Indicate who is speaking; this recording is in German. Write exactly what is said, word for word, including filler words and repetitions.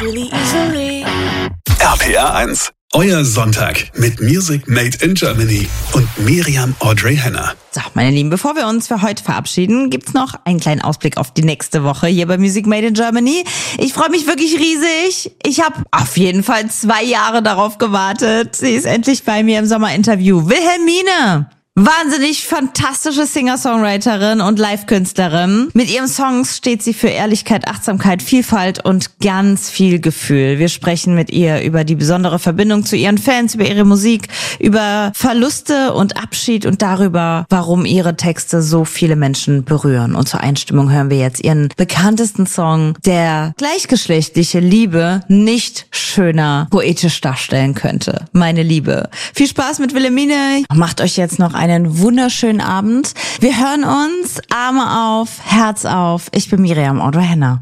Speaker 1: really easily.
Speaker 2: R P R eins, euer Sonntag mit Music Made in Germany und Miriam Audrey Henner.
Speaker 3: So, meine Lieben, bevor wir uns für heute verabschieden, gibt's noch einen kleinen Ausblick auf die nächste Woche hier bei Music Made in Germany. Ich freue mich wirklich riesig. Ich habe auf jeden Fall zwei Jahre darauf gewartet. Sie ist endlich bei mir im Sommerinterview. Wilhelmine! Wahnsinnig fantastische Singer-Songwriterin und Live-Künstlerin. Mit ihren Songs steht sie für Ehrlichkeit, Achtsamkeit, Vielfalt und ganz viel Gefühl. Wir sprechen mit ihr über die besondere Verbindung zu ihren Fans, über ihre Musik, über Verluste und Abschied und darüber, warum ihre Texte so viele Menschen berühren. Und zur Einstimmung hören wir jetzt ihren bekanntesten Song, der gleichgeschlechtliche Liebe nicht schöner poetisch darstellen könnte. Meine Liebe. Viel Spaß mit Wilhelmine. Macht euch jetzt noch einen wunderschönen Abend. Wir hören uns. Arme auf, Herz auf. Ich bin Miriam Audrey Henner.